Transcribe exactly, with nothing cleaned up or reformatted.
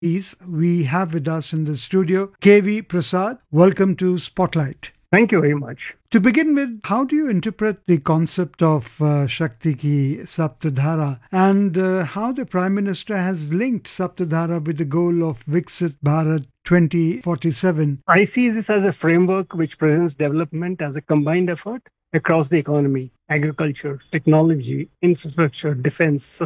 Is we have with us in the studio K V Prasad. Welcome to Spotlight. Thank you very much. To begin with, how do you interpret the concept of uh, Shakti ki Saptadhara and uh, how the Prime Minister has linked Saptadhara with the goal of Viksit Bharat twenty forty-seven? I see this as a framework which presents development as a combined effort across the economy, agriculture, technology, infrastructure, defense,